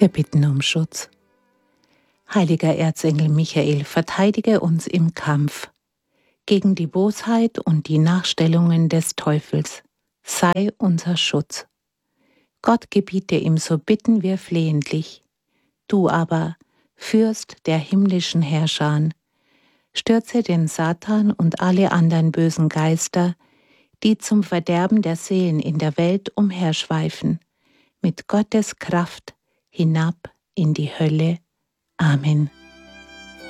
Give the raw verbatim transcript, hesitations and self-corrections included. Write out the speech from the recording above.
Wir bitten um Schutz. Heiliger Erzengel Michael, verteidige uns im Kampf gegen die Bosheit und die Nachstellungen des Teufels. Sei unser Schutz. Gott gebiete ihm, so bitten wir flehentlich. Du aber, Fürst der himmlischen Herrscher, stürze den Satan und alle anderen bösen Geister, die zum Verderben der Seelen in der Welt umherschweifen, mit Gottes Kraft hinab in die Hölle. Amen.